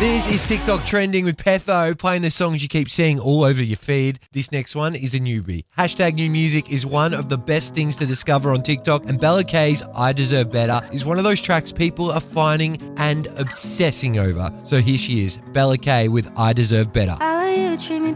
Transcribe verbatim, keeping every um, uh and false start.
This is TikTok trending with Petho, playing the songs you keep seeing all over your feed. This next one is a newbie. Hashtag new music is one of the best things to discover on TikTok, and Bella K's I Deserve Better is one of those tracks people are finding and obsessing over. So here she is, Bella K with I Deserve Better. I let you treat me